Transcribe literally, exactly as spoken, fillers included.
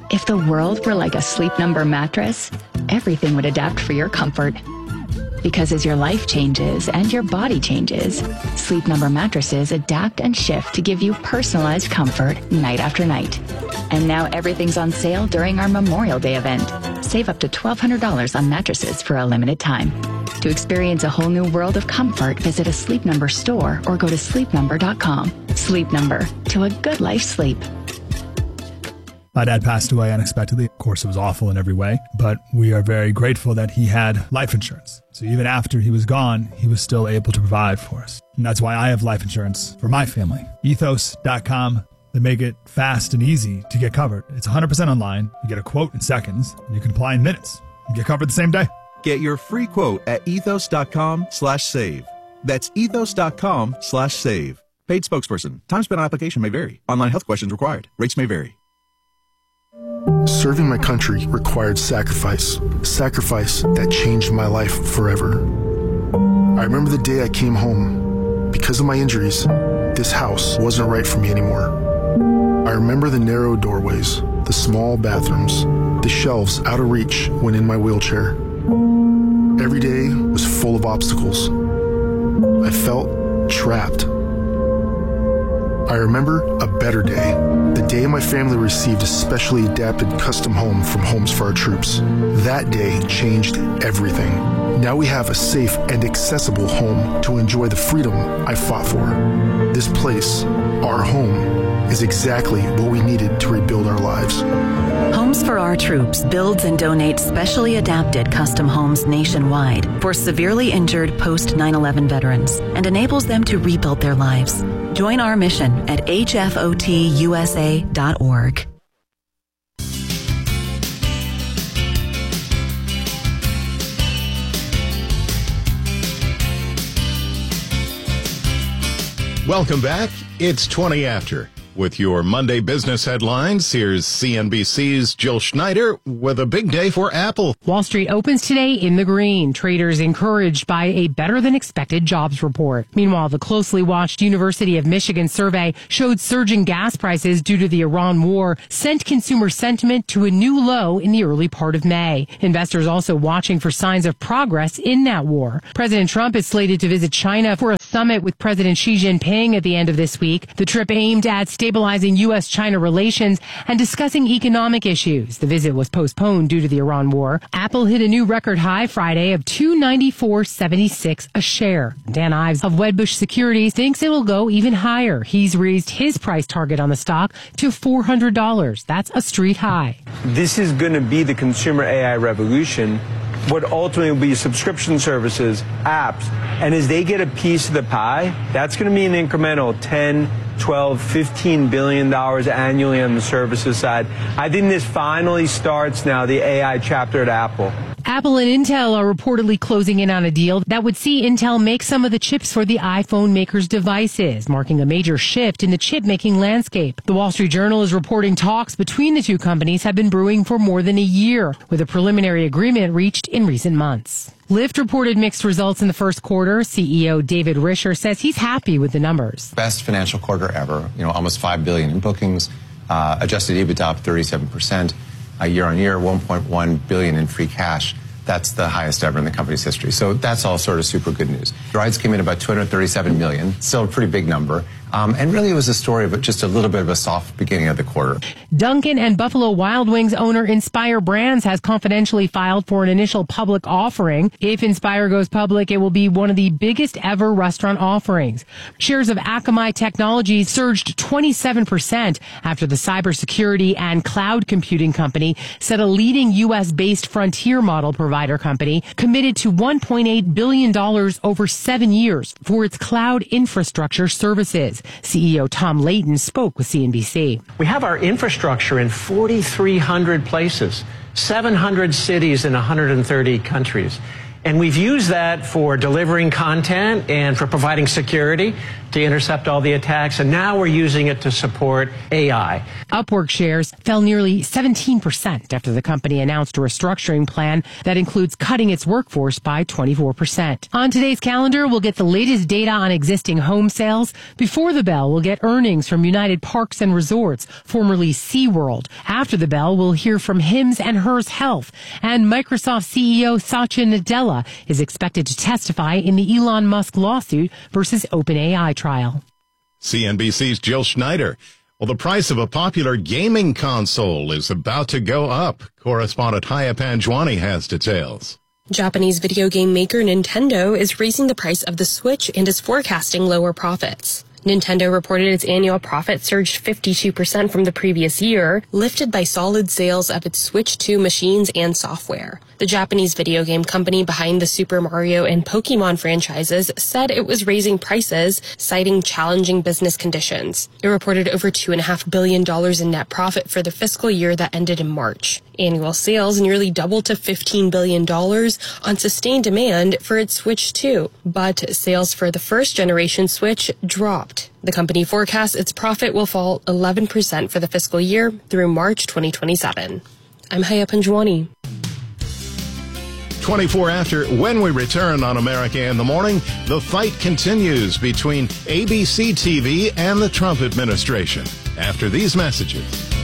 If the world were like a Sleep Number mattress, everything would adapt for your comfort. Because as your life changes and your body changes, Sleep Number mattresses adapt and shift to give you personalized comfort night after night. And now everything's on sale during our Memorial Day event. Save up to twelve hundred dollars on mattresses for a limited time. To experience a whole new world of comfort, visit a Sleep Number store or go to sleep number dot com. Sleep Number, to a good life's sleep. My dad passed away unexpectedly. Of course, it was awful in every way, but we are very grateful that he had life insurance. So even after he was gone, he was still able to provide for us. And that's why I have life insurance for my family. ethos dot com. They make it fast and easy to get covered. It's one hundred percent online. You get a quote in seconds, and you can apply in minutes. You get covered the same day. Get your free quote at ethos dot com slash save. That's ethos dot com slash save. Paid spokesperson. Time spent on application may vary. Online health questions required. Rates may vary. Serving my country required sacrifice. Sacrifice that changed my life forever. I remember the day I came home. Because of my injuries, this house wasn't right for me anymore. I remember the narrow doorways, the small bathrooms, the shelves out of reach when in my wheelchair. Every day was full of obstacles. I felt trapped. I remember a better day, the day my family received a specially adapted custom home from Homes for Our Troops. That day changed everything. Now we have a safe and accessible home to enjoy the freedom I fought for. This place, our home, is exactly what we needed to rebuild our lives. Homes for Our Troops builds and donates specially adapted custom homes nationwide for severely injured post nine eleven veterans and enables them to rebuild their lives. Join our mission at H F O T U S A dot org. Welcome back. It's twenty after. With your Monday business headlines, here's C N B C's Jill Schneider with a big day for Apple. Wall Street opens today in the green. Traders encouraged by a better-than-expected jobs report. Meanwhile, the closely watched University of Michigan survey showed surging gas prices due to the Iran war sent consumer sentiment to a new low in the early part of May. Investors also watching for signs of progress in that war. President Trump is slated to visit China for a summit with President Xi Jinping at the end of this week. The trip aimed at stabilizing U S China relations and discussing economic issues. The visit was postponed due to the Iran war. Apple hit a new record high Friday of two ninety-four seventy-six a share. Dan Ives of Wedbush Securities thinks it will go even higher. He's raised his price target on the stock to four hundred dollars. That's a street high. This is going to be the consumer A I revolution. What ultimately will be subscription services, apps, and as they get a piece of the pie, that's going to be an incremental ten, twelve, fifteen billion dollars annually on the services side. I think this finally starts now, the A I chapter at Apple. Apple and Intel are reportedly closing in on a deal that would see Intel make some of the chips for the iPhone makers' devices, marking a major shift in the chip-making landscape. The Wall Street Journal is reporting talks between the two companies have been brewing for more than a year, with a preliminary agreement reached in recent months. Lyft reported mixed results in the first quarter. C E O David Risher says he's happy with the numbers. Best financial quarter ever, you know, almost five billion dollars in bookings, uh, adjusted EBITDA up thirty-seven percent. Uh, year on year, one point one billion dollars in free cash. That's the highest ever in the company's history. So that's all sort of super good news. Rides came in about two hundred thirty-seven million, still a pretty big number. Um, and really it was a story of just a little bit of a soft beginning of the quarter. Dunkin' and Buffalo Wild Wings owner Inspire Brands has confidentially filed for an initial public offering. If Inspire goes public, it will be one of the biggest ever restaurant offerings. Shares of Akamai Technologies surged twenty-seven percent after the cybersecurity and cloud computing company said a leading U S-based frontier model provider company committed to one point eight billion dollars over seven years for its cloud infrastructure services. C E O Tom Layton spoke with C N B C. We have our infrastructure in forty-three hundred places, seven hundred cities in one hundred thirty countries. And we've used that for delivering content and for providing security to intercept all the attacks. And now we're using it to support A I. Upwork shares fell nearly seventeen percent after the company announced a restructuring plan that includes cutting its workforce by twenty-four percent. On today's calendar, we'll get the latest data on existing home sales. Before the bell, we'll get earnings from United Parks and Resorts, formerly SeaWorld. After the bell, we'll hear from Hims and Hers Health. And Microsoft C E O Satya Nadella is expected to testify in the Elon Musk lawsuit versus OpenAI trial. C N B C's Jill Schneider. Well, the price of a popular gaming console is about to go up. Correspondent Haya Panjwani has details. Japanese video game maker Nintendo is raising the price of the Switch and is forecasting lower profits. Nintendo reported its annual profit surged fifty-two percent from the previous year, lifted by solid sales of its Switch two machines and software. The Japanese video game company behind the Super Mario and Pokemon franchises said it was raising prices, citing challenging business conditions. It reported over two point five billion dollars in net profit for the fiscal year that ended in March. Annual sales nearly doubled to fifteen billion dollars on sustained demand for its Switch two, but sales for the first-generation Switch dropped. The company forecasts its profit will fall eleven percent for the fiscal year through March twenty twenty-seven. I'm Haya Panjwani. twenty-four after, when we return on America in the Morning, the fight continues between A B C T V and the Trump administration. After these messages.